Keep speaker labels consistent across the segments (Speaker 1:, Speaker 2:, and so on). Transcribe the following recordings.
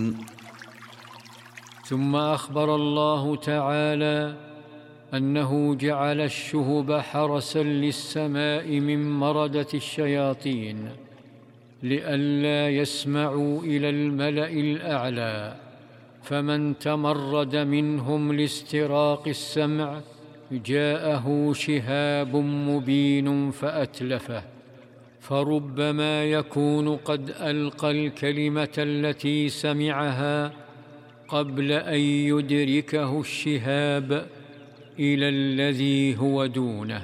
Speaker 1: ثم أخبر الله تعالى أنه جعل الشهب حرسا للسماء من مردة الشياطين لئلا يسمعوا إلى الملأ الأعلى، فمن تمرد منهم لاستراق السمع جاءه شهاب مبين فأتلفه، فربما يكون قد ألقى الكلمة التي سمعها قبل أن يدركه الشهاب إلى الذي هو دونه،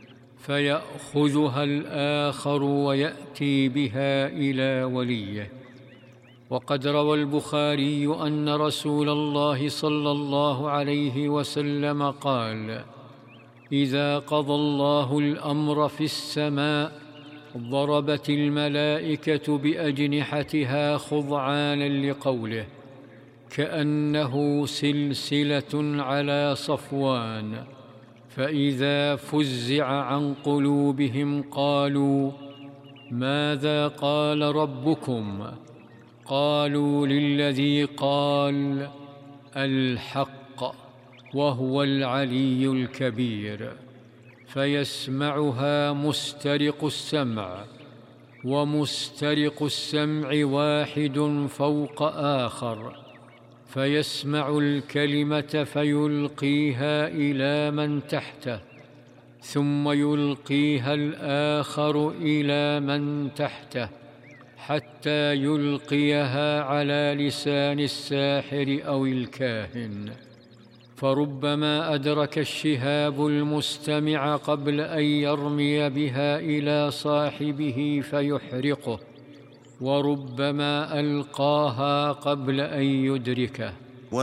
Speaker 1: فيأخذها الآخر ويأتي بها إلى وليه. وقد روى البخاري أن رسول الله صلى الله عليه وسلم قال: إذا قضى الله الأمر في السماء ضربت الملائكة بأجنحتها خضعانا لقوله، كأنه سلسلة على صفوان، فإذا فزع عن قلوبهم قالوا: ماذا قال ربكم؟ قالوا: للذي قال الحق وهو العلي الكبير. فيسمعها مسترق السمع، ومسترق السمع واحد فوق آخر، فيسمع الكلمة فيلقيها إلى من تحته، ثم يلقيها الآخر إلى من تحته، حتى يلقيها على لسان الساحر أو الكاهن. فربما أدرك الشهاب المستمع قبل أن يرمي بها إلى صاحبه فيحرقه، وربما ألقاها قبل أن يدركه.